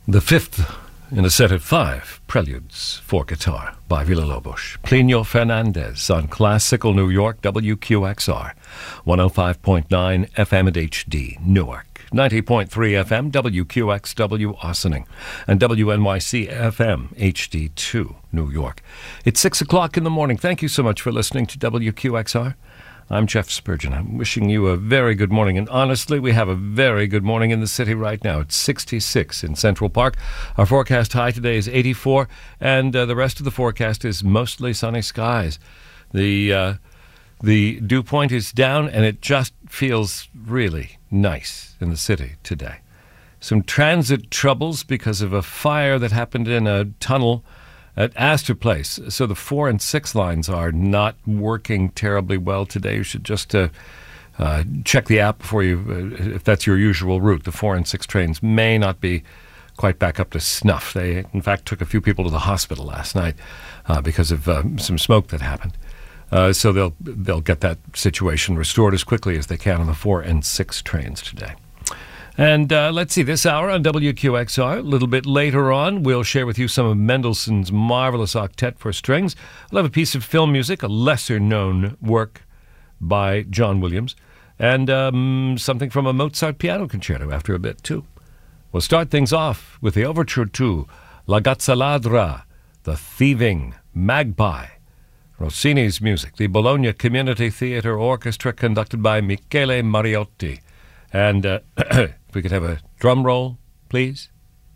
The fifth in a set of 5 preludes for guitar by Villa-Lobos. Plinio Fernandez on Classical New York, WQXR, 105.9 FM and HD, Newark, 90.3 FM, WQXW, Ossining, and WNYC FM, HD2, New York. It's 6 o'clock in the morning. Thank you so much for listening to WQXR. I'm Jeff Spurgeon. I'm wishing you a very good morning. And honestly, we have a very good morning in the city right now. It's 66 in Central Park. Our forecast high today is 84, and the rest of the forecast is mostly sunny skies. The dew point is down, and it just feels really nice in the city today. Some transit troubles because of a fire that happened in a tunnel at Astor Place. So the 4 and 6 lines are not working terribly well today. You should just check the app before you, if that's your usual route. The 4 and 6 trains may not be quite back up to snuff. They, in fact, took a few people to the hospital last night because of some smoke that happened. So they'll get that situation restored as quickly as they can on the 4 and 6 trains today. And let's see, this hour on WQXR, a little bit later on, we'll share with you some of Mendelssohn's marvelous octet for strings. We'll have a piece of film music, a lesser-known work by John Williams, and something from a Mozart piano concerto after a bit, too. We'll start things off with the overture to La Gazzaladra, The Thieving Magpie, Rossini's music, the Bologna Community Theatre Orchestra conducted by Michele Mariotti. And if we could have a drum roll, please.